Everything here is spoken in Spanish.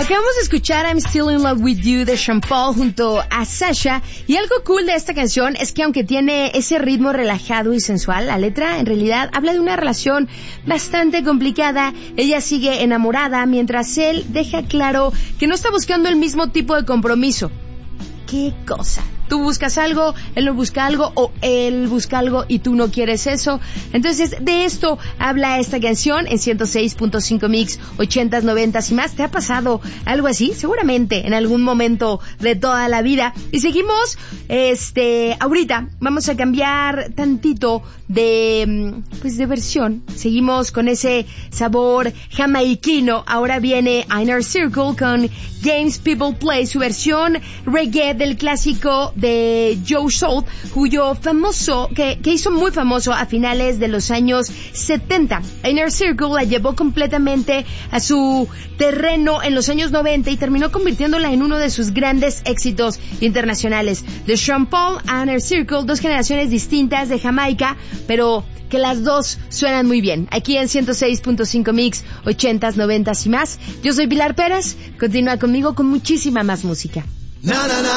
Acabamos de escuchar I'm Still in Love with You de Sean Paul junto a Sasha, y algo cool de esta canción es que aunque tiene ese ritmo relajado y sensual, la letra en realidad habla de una relación bastante complicada. Ella sigue enamorada mientras él deja claro que no está buscando el mismo tipo de compromiso. ¿Qué cosa? Tú buscas algo, él no busca algo, o él busca algo y tú no quieres eso. Entonces, de esto habla esta canción en 106.5 Mix, 80s, 90s y más. ¿Te ha pasado algo así? Seguramente en algún momento de toda la vida. Y seguimos, ahorita vamos a cambiar tantito de versión. Seguimos con ese sabor jamaiquino. Ahora viene Inner Circle con Games People Play, su versión reggae del clásico de Joe Soul, cuyo famoso, que hizo muy famoso a finales de los años 70. Inner Circle la llevó completamente a su terreno en los años 90 y terminó convirtiéndola en uno de sus grandes éxitos internacionales. De Sean Paul a Inner Circle, dos generaciones distintas de Jamaica, pero que las dos suenan muy bien. Aquí en 106.5 Mix, 80s, 90s y más. Yo soy Pilar Pérez. Continúa conmigo con muchísima más música.